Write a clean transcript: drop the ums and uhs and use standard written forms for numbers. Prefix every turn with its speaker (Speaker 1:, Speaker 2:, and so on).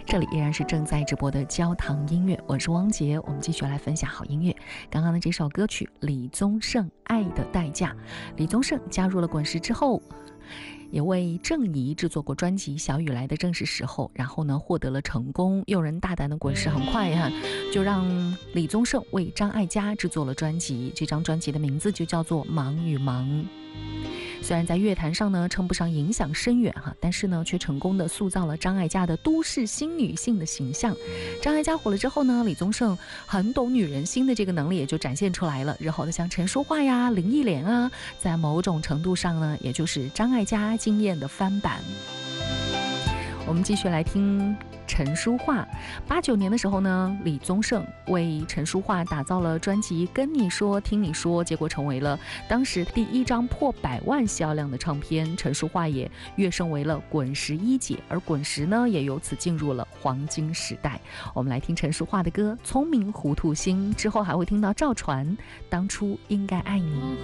Speaker 1: 这里依然是正在直播的焦糖音乐，我是汪杰，我们继续来分享好音乐。刚刚的这首歌曲李宗盛《爱的代价》，李宗盛加入了滚石之后，也为郑怡制作过专辑《小雨来的正是时候》，然后呢获得了成功。诱人大胆的滚石很快就让李宗盛为张艾嘉制作了专辑，这张专辑的名字就叫做《忙与忙》。虽然在乐坛上呢称不上影响深远但是呢却成功的塑造了张艾嘉的都市新女性的形象。张艾嘉火了之后呢，李宗盛很懂女人心的这个能力也就展现出来了。日后的像陈淑桦呀、林忆莲啊，在某种程度上呢，也就是张艾嘉经验的翻版。我们继续来听陈淑桦。89年的时候呢，李宗盛为陈淑桦打造了专辑《跟你说听你说》，结果成为了当时第一张破100万销量的唱片。陈淑桦也跃升为了滚石一姐，而滚石呢也由此进入了黄金时代。我们来听陈淑桦的歌《聪明糊涂心》，之后还会听到赵传《当初应该爱你》。